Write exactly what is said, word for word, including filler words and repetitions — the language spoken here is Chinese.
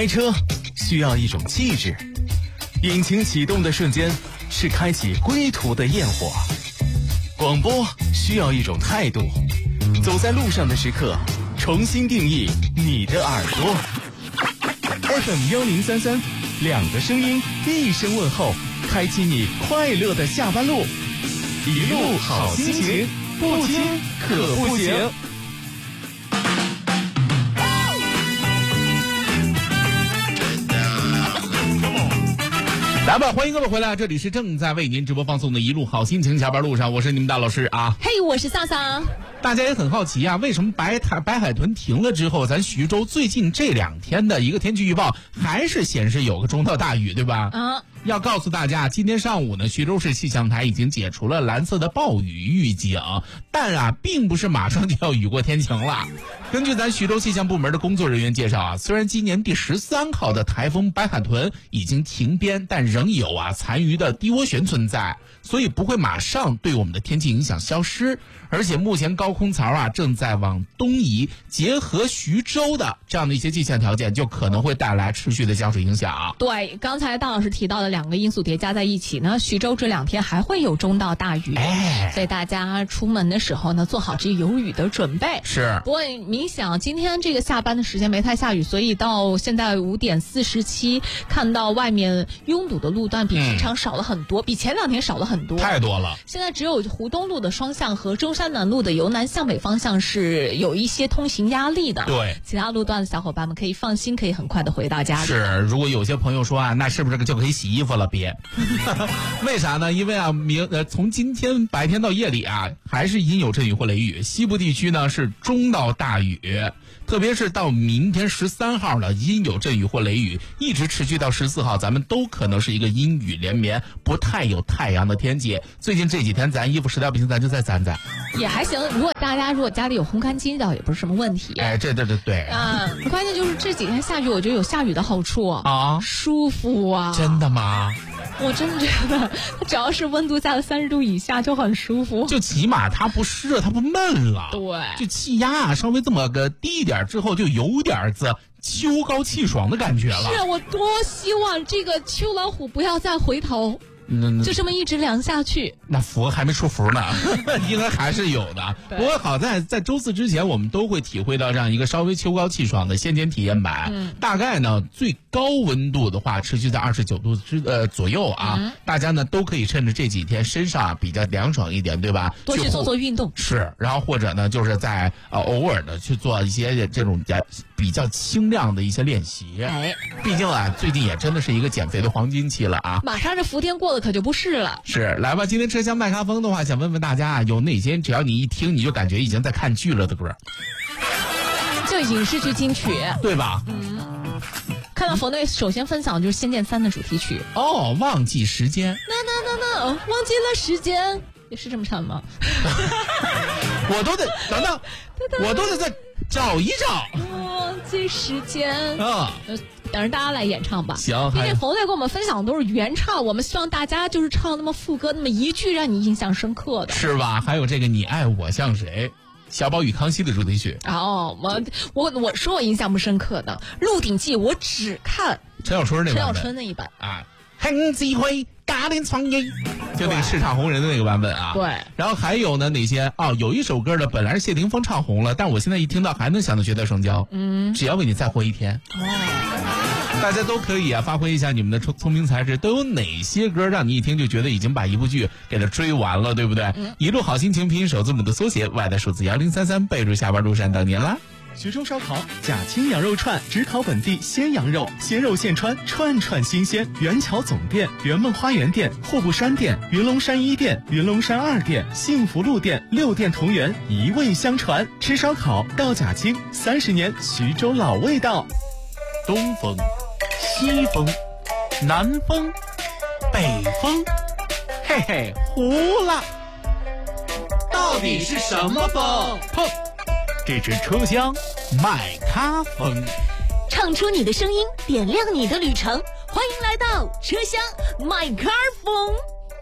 开车需要一种气质，引擎启动的瞬间是开启归途的焰火。广播需要一种态度，走在路上的时刻，重新定义你的耳朵。F M 幺零三三，两个声音，一声问候，开启你快乐的下班路。一路好心情，不听可不行。 来吧，欢迎各位回来，这里是正在为您直播放送的一路好心情下班路上，我是你们大老师啊。 嘿， hey, 我是萨萨。 大家也很好奇啊，为什么白海白海豚停了之后，咱徐州最近这两天的一个天气预报还是显示有个中到大雨，对吧？啊。要告诉大家，今天上午呢，徐州市气象台已经解除了蓝色的暴雨预警，但啊，并不是马上就要雨过天晴了。根据咱徐州气象部门的工作人员介绍啊，虽然今年第十三号的台风白海豚已经停边，但仍有啊残余的低涡旋存在，所以不会马上对我们的天气影响消失。而且目前高空槽啊正在往东移，结合徐州的这样的一些气象条件，就可能会带来持续的降水影响。 对，刚才大老师提到的两个因素叠加在一起呢，徐州这两天还会有中到大雨，哎，所以大家出门的时候呢，做好这有雨的准备。 是。 不过你想，今天这个下班的时间没太下雨，所以到现在五点四十七，看到外面拥堵的路段比平常少了很多，嗯、比前两天少了很多， 太多了。 现在只有湖东路的双向和中山南路的由南向北方向是有一些通行压力的。 对， 其他路段的小伙伴们可以放心，可以很快的回到家里。 是，如果有些朋友说啊，那是不是就可以洗衣服了？别，为啥呢？因为啊，明呃从今天白天到夜里啊，还是阴有阵雨或雷雨，西部地区呢是中到大雨。特别是到明天十三号呢，阴有阵雨或雷雨，一直持续到十四号，咱们都可能是一个阴雨连绵，不太有太阳的天气。最近这几天咱衣服实在不行，咱就再攒攒， 也还行。如果大家如果家里有烘干机，倒也不是什么问题。 哎，这这这对啊，关键就是这几天下雨，我觉得有下雨的好处啊，舒服啊。 真的吗？ 我真的觉得，它只要是温度在了三十度以下就很舒服， 就起码它不湿热，它不闷了。 对， 就气压啊稍微这么个低一点之后，就有点子秋高气爽的感觉了。 是我多希望这个秋老虎不要再回头。嗯，就这么一直凉下去。 那福还没出福呢，应该还是有的。不过好在在周四之前，我们都会体会到这样一个稍微秋高气爽的先天体验版。嗯、大概呢，最高温度的话，持续在二十九度之呃左右啊。嗯、大家呢都可以趁着这几天身上啊比较凉爽一点，对吧？ 多去做做运动。 是，然后或者呢，就是在呃偶尔的去做一些这种比较轻量的一些练习。哎，毕竟啊，最近也真的是一个减肥的黄金期了啊。 马上这伏天过了。可就不是了。 是，来吧，今天车厢麦咖风的话，想问问大家啊，有哪些只要你一听你就感觉已经在看剧了的歌？ 就影视剧金曲， 对吧？ 嗯。看到冯队首先分享的就是《仙剑三》的主题曲。 哦，忘记时间。 那那那那，忘记了时间，也是这么唱吗？ 我都得等等，我都得再找一找。 忘记时间啊。 等着大家来演唱吧。 行， 因为冯队跟我们分享的都是原唱，我们希望大家就是唱那么副歌那么一句让你印象深刻的， 是吧？还有这个你爱我像谁，小宝与康熙的主题曲。 哦，我我我说我印象不深刻的《鹿鼎记》，我只看陈小春那版陈小春那一版啊，很机会嘎点创意，就那个叱咤红人的那个版本啊。 对。 然后还有呢哪些哦？有一首歌呢，本来是谢霆锋唱红了，但我现在一听到还能想到绝代双骄。嗯，只要为你再活一天。哦。大家都可以啊，发挥一下你们的聪聪明才智。都有哪些歌让你一听就觉得已经把一部剧给它追完了，对不对？嗯、一路好心情拼音首字母的缩写，外带数字幺零三三，备注下班路上等您啦。 徐州烧烤贾青羊肉串，只烤本地鲜羊肉，鲜肉现穿，串串新鲜。元桥总店、圆梦花园店、户部山店、云龙山一店、云龙山二店、幸福路店，六店同源，一味相传。吃烧烤到贾青，三十年徐州老味道。 东风、西风、南风、北风，嘿嘿，糊了。到底是什么风？砰！这是车厢麦咖风， 唱出你的声音，点亮你的旅程。欢迎来到车厢麦咖风。